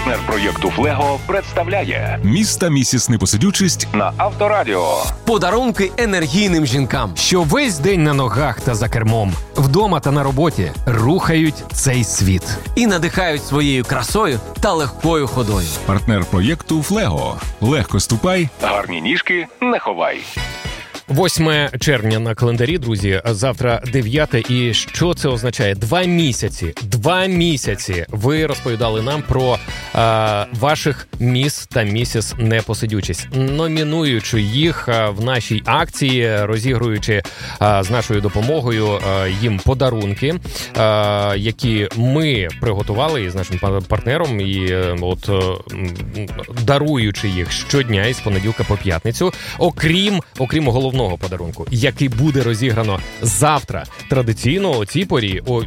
Партнер проєкту «Флего» представляє «Міс та місіс Непосидючість» на Авторадіо. Подарунки енергійним жінкам, що весь день на ногах та за кермом, вдома та на роботі рухають цей світ. І надихають своєю красою та легкою ходою. Партнер проєкту «Флего». Легко ступай. Гарні ніжки не ховай. 8 червня на календарі, друзі. Завтра 9. І що це означає? 2 місяці. 2 місяці ви розповідали нам про ваших міс та місіс Непосидючість, номінуючи їх в нашій акції, розігруючи з нашою допомогою їм подарунки, які ми приготували із нашим партнером, і от даруючи їх щодня із понеділка по п'ятницю, окрім головного подарунку, який буде розіграно завтра, традиційно о цій порі о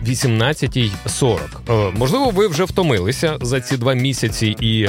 18:40. Можливо, ви вже втомилися за ці 2 місяці і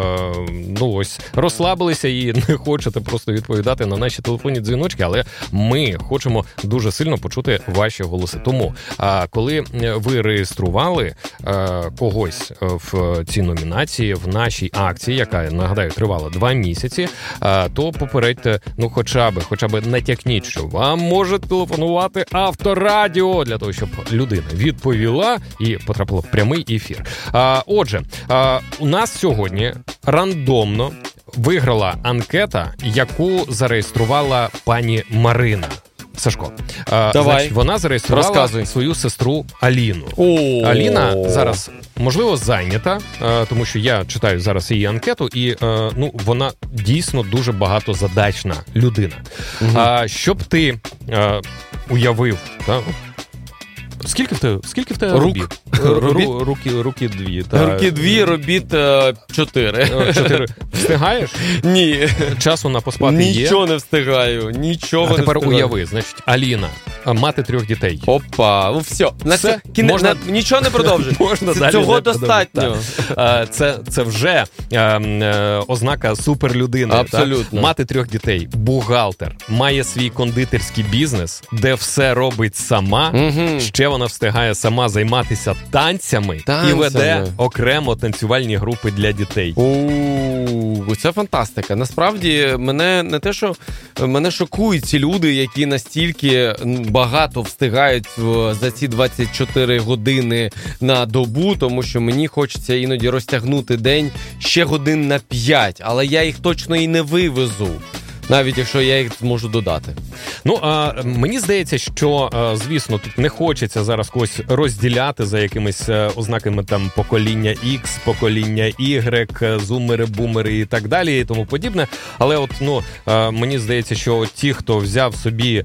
розслабилися і не хочете просто відповідати на наші телефонні дзвіночки, але ми хочемо дуже сильно почути ваші голоси. Тому, коли ви реєстрували когось в цій номінації, в нашій акції, яка, нагадаю, тривала 2 місяці, то попередьте, хоча б натякніть, що вам може телефонувати Авторадіо, для того, щоб людина відповіла і потрапила в прямий ефір. Отже, у нас сьогодні рандомно виграла анкета, яку зареєструвала пані Марина. Сашко, значить, вона зареєструвала свою сестру Аліну. Аліна зараз, можливо, зайнята, тому що я читаю зараз її анкету, і вона дійсно дуже багатозадачна людина. Щоб ти уявив, скільки в тебе робіт? Руки 2. Руки 2, робіт 4. 4. Встигаєш? Ні. Часу на поспати є? Нічого не встигаю. А тепер уяви, значить, Аліна, мати 3 дітей. Опа, все. Нічого не продовжуй. Цього достатньо. Це вже ознака суперлюдини. Абсолютно. Мати 3 дітей, бухгалтер, має свій кондитерський бізнес, де все робить сама. Ще вона встигає сама займатися танцями і веде окремо танцювальні групи для дітей. Це фантастика. Насправді, мене шокують ці люди, які настільки багато встигають за ці 24 години на добу, тому що мені хочеться іноді розтягнути день ще годин на 5, але я їх точно і не вивезу. Навіть якщо я їх зможу додати. Мені здається, що, звісно, тут не хочеться зараз когось розділяти за якимись ознаками там покоління X, покоління Y, зумери, бумери і так далі і тому подібне. Але мені здається, що ті, хто взяв собі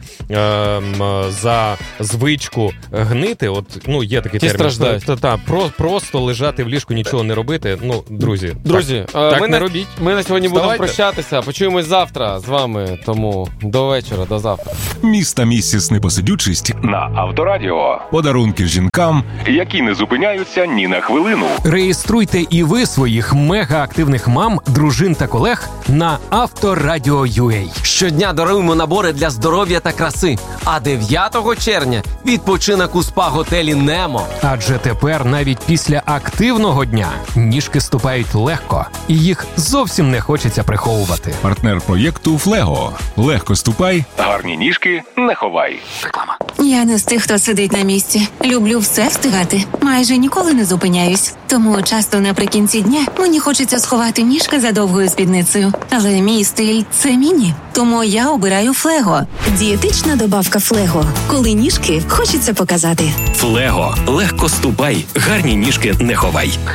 за звичку гнити, є такий термін. Просто лежати в ліжку, нічого не робити. Друзі, так не робіть. Ми на сьогодні будемо прощатися. Почуємось завтра з вами, тому до вечора, до завтра. «Міс та місіс Непосидючість» На Авторадіо. Подарунки жінкам, які не зупиняються ні на хвилину. Реєструйте і ви своїх мега-активних мам, дружин та колег на Авторадіо.ua. Щодня даруємо набори для здоров'я та краси. А 9 червня відпочинок у спа-готелі «Немо». Адже тепер навіть після активного дня ніжки ступають легко, і їх зовсім не хочеться приховувати. Партнер проєкту «Флего». Легко ступай. Гарні ніжки не ховай. Реклама. Я не з тих, хто сидить на місці. Люблю все встигати. Майже ніколи не зупиняюсь. Тому часто наприкінці дня мені хочеться сховати ніжки за довгою спідницею. Але мій стиль – це міні. Тому я обираю «Флего». Дієтична добавка «Флего». Коли ніжки хочеться показати. «Флего». Легко ступай. Гарні ніжки не ховай.